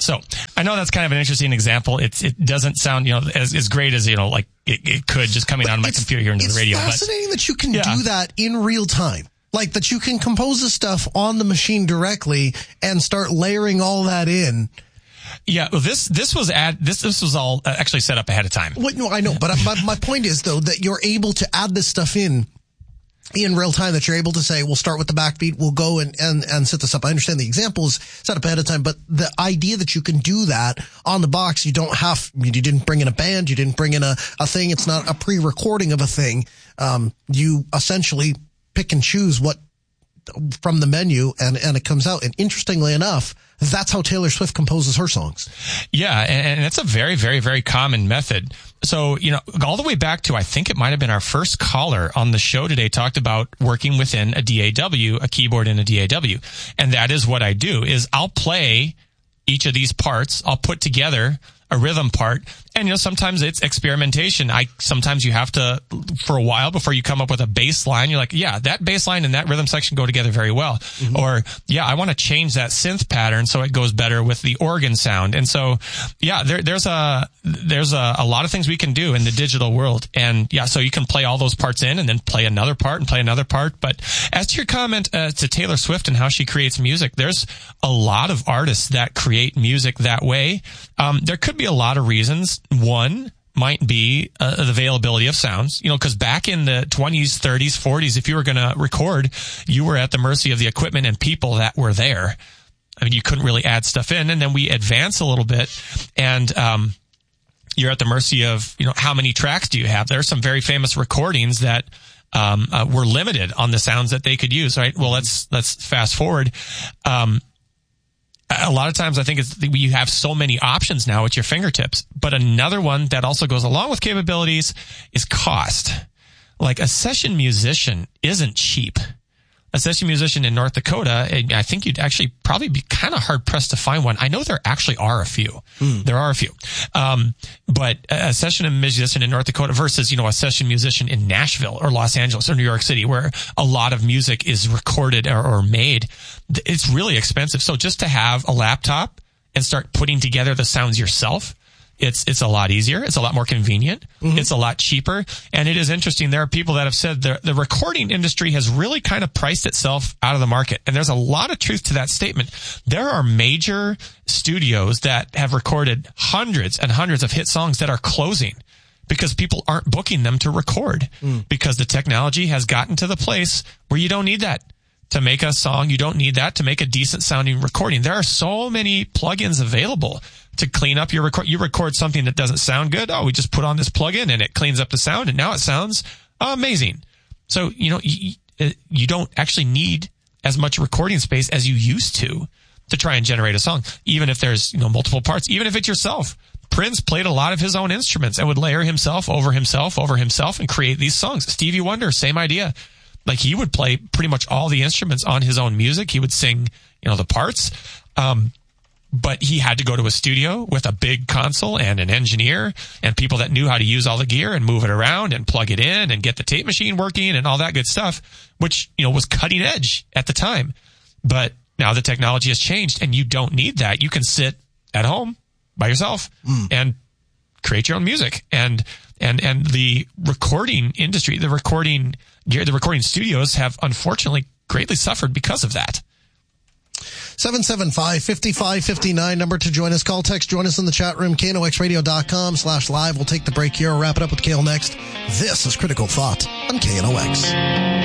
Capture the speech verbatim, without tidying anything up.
So I know that's kind of an interesting example. It's, it doesn't sound, you know, as, as great as, you know, like it, it could just coming but out of my computer here into the radio. It's fascinating but, that you can yeah. do that in real time. Like that you can compose this stuff on the machine directly and start layering all that in. Yeah, well, this this was ad, this this was all actually set up ahead of time. Well, no, I know, but my my point is though that you're able to add this stuff in in real time. That you're able to say, we'll start with the backbeat, we'll go and and and set this up. I understand the examples set up ahead of time, but the idea that you can do that on the box, you don't have, you didn't bring in a band, you didn't bring in a a thing. It's not a pre-recording of a thing. Um, you essentially pick and choose what from the menu and, and it comes out. And interestingly enough, that's how Taylor Swift composes her songs. Yeah. And it's a very, very, very common method. So, you know, all the way back to, I think it might have been our first caller on the show today talked about working within a D A W, a keyboard in a D A W. And that is what I do is I'll play each of these parts. I'll put together a rhythm part. And, you know, sometimes it's experimentation. I, sometimes you have to, for a while before you come up with a bass line, you're like, yeah, that bass line and that rhythm section go together very well. Mm-hmm. Or, yeah, I want to change that synth pattern so it goes better with the organ sound. And so, yeah, there, there's a, there's a, a lot of things we can do in the digital world. And yeah, so you can play all those parts in and then play another part and play another part. But as to your comment, uh, to Taylor Swift and how she creates music, there's a lot of artists that create music that way. Um, there could be a lot of reasons. One might be uh, the availability of sounds, you know, because back in the twenties, thirties, forties, if you were going to record, you were at the mercy of the equipment and people that were there. I mean, you couldn't really add stuff in. And then we advance a little bit and, um, you're at the mercy of, you know, how many tracks do you have? There are some very famous recordings that, um, uh, were limited on the sounds that they could use, right? Well, let's, let's fast forward. Um, A lot of times I think it's, you have so many options now at your fingertips. But another one that also goes along with capabilities is cost. Like a session musician isn't cheap. A session musician in North Dakota, I think you'd actually probably be kind of hard pressed to find one. I know there actually are a few. Mm. There are a few. Um, but a session musician in North Dakota versus, you know, a session musician in Nashville or Los Angeles or New York City where a lot of music is recorded or, or made, it's really expensive. So just to have a laptop and start putting together the sounds yourself, It's, it's a lot easier. It's a lot more convenient. Mm-hmm. It's a lot cheaper. And it is interesting. There are people that have said the, the recording industry has really kind of priced itself out of the market. And there's a lot of truth to that statement. There are major studios that have recorded hundreds and hundreds of hit songs that are closing because people aren't booking them to record mm. because the technology has gotten to the place where you don't need that to make a song. You don't need that to make a decent sounding recording. There are so many plugins available to clean up your record. You record something that doesn't sound good. Oh, we just put on this plugin and it cleans up the sound and now it sounds amazing. So, you know, you, you don't actually need as much recording space as you used to to try and generate a song. Even if there's, you know, multiple parts, even if it's yourself. Prince played a lot of his own instruments and would layer himself over himself over himself and create these songs. Stevie Wonder, same idea. Like he would play pretty much all the instruments on his own music. He would sing, you know, the parts. Um, But he had to go to a studio with a big console and an engineer and people that knew how to use all the gear and move it around and plug it in and get the tape machine working and all that good stuff, which, you know, was cutting edge at the time. But now the technology has changed and you don't need that. You can sit at home by yourself mm. and create your own music. And, and, and the recording industry, the recording gear, the recording studios have unfortunately greatly suffered because of that. seven seven five, five five five nine, number to join us. Call, text, join us in the chat room, K N O X radio dot com slash live. We'll take the break here. We'll wrap it up with Kale next. This is Critical Thought on K N O X.